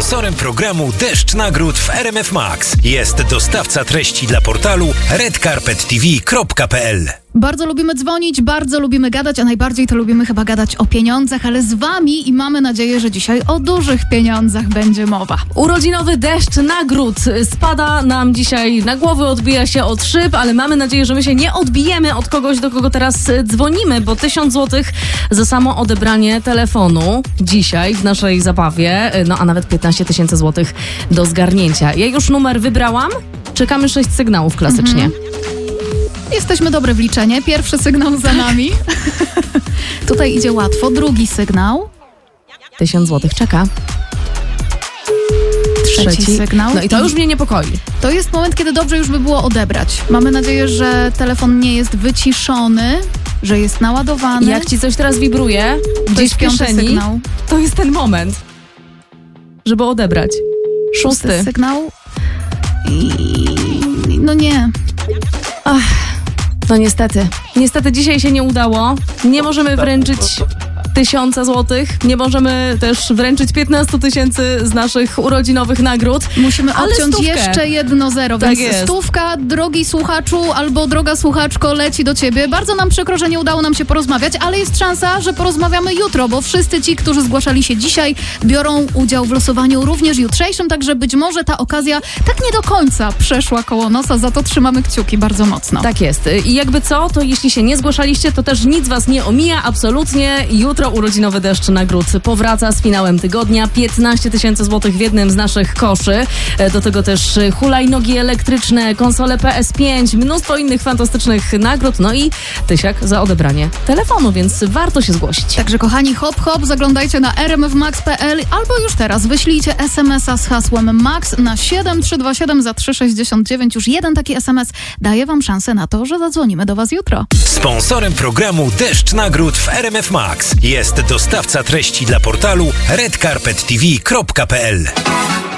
Sponsorem programu Deszcz Nagród w RMF Max jest dostawca treści dla portalu redcarpettv.pl. Bardzo lubimy dzwonić, bardzo lubimy gadać, a najbardziej to lubimy chyba gadać o pieniądzach, ale z wami i mamy nadzieję, że dzisiaj o dużych pieniądzach będzie mowa. Urodzinowy deszcz nagród spada nam dzisiaj na głowy, odbija się od szyb, ale mamy nadzieję, że my się nie odbijemy od kogoś, do kogo teraz dzwonimy, bo 1000 zł za samo odebranie telefonu dzisiaj w naszej zabawie, no a nawet 15 000 złotych do zgarnięcia. Ja już numer wybrałam, czekamy 6 sygnałów klasycznie. Jesteśmy dobre w liczenie. Pierwszy sygnał za nami. Tutaj idzie łatwo. Drugi sygnał. 1000 złotych czeka. Trzeci sygnał. No i to już mnie niepokoi. To jest moment, kiedy dobrze już by było odebrać. Mamy nadzieję, że telefon nie jest wyciszony, że jest naładowany. Jak ci coś teraz wibruje gdzieś w kieszeni, sygnał. to jest ten moment, żeby odebrać. Szósty sygnał. No nie. No niestety dzisiaj się nie udało. Nie możemy wręczyć 1000 złotych. Nie możemy też wręczyć 15 000 z naszych urodzinowych nagród. Musimy obciąć stówkę. jeszcze 1 0, tak więc jest. Stówka, drogi słuchaczu albo droga słuchaczko, leci do ciebie. Bardzo nam przykro, że nie udało nam się porozmawiać, ale jest szansa, że porozmawiamy jutro, bo wszyscy ci, którzy zgłaszali się dzisiaj, biorą udział w losowaniu również jutrzejszym, także być może ta okazja tak nie do końca przeszła koło nosa, za to trzymamy kciuki bardzo mocno. Tak jest. I jakby co, to jeśli się nie zgłaszaliście, to też nic was nie omija, absolutnie. Jutro urodzinowy deszcz nagród powraca z finałem tygodnia. 15 000 złotych w jednym z naszych koszy. Do tego też hulajnogi elektryczne, konsole PS5, mnóstwo innych fantastycznych nagród, no i 1000 za odebranie telefonu, więc warto się zgłosić. Także kochani, hop, hop, zaglądajcie na rmfmax.pl albo już teraz wyślijcie SMS-a z hasłem MAX na 7327 za 369. Już jeden taki SMS daje wam szansę na to, że zadzwonimy do was jutro. Sponsorem programu Deszcz Nagród w RMF Max jest dostawca treści dla portalu redcarpettv.pl.